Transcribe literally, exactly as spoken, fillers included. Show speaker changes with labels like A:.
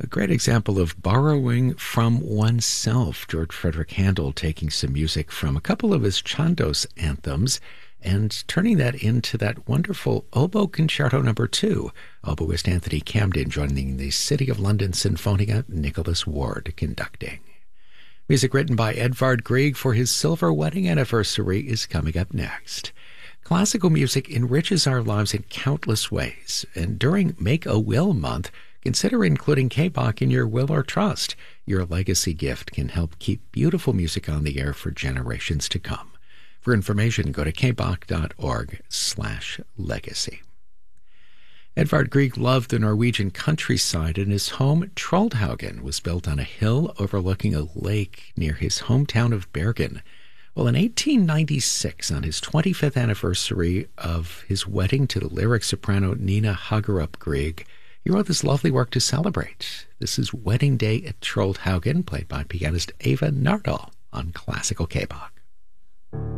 A: great example of borrowing from oneself. George Frederick Handel taking some music from a couple of his Chandos anthems and turning that into that wonderful Oboe Concerto Number Two. Oboist Anthony Camden joining the City of London Sinfonia, Nicholas Ward conducting. Music written by Edvard Grieg for his silver wedding anniversary is coming up next. Classical music enriches our lives in countless ways, and during Make a Will Month, consider including K-Bach in your will or trust. Your legacy gift can help keep beautiful music on the air for generations to come. For information, go to kbach.org slash legacy. Edvard Grieg loved the Norwegian countryside, and his home, Troldhaugen, was built on a hill overlooking a lake near his hometown of Bergen. Well, in eighteen ninety-six, on his twenty-fifth anniversary of his wedding to the lyric soprano Nina Hagerup Grieg, he wrote this lovely work to celebrate. This is Wedding Day at Troldhaugen, played by pianist Eva Nardal on Classical K-Bach.